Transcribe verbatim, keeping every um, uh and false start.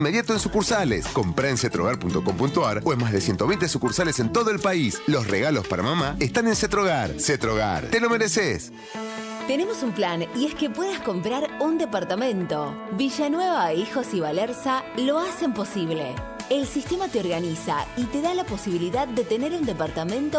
Inmediato en sucursales. Comprá en cetrogar punto com punto ar o en más de ciento veinte sucursales en todo el país. Los regalos para mamá están en Cetrogar. Cetrogar, te lo mereces. Tenemos un plan y es que puedas comprar un departamento. Villanueva, Hijos y Valerza lo hacen posible. El sistema te organiza y te da la posibilidad de tener un departamento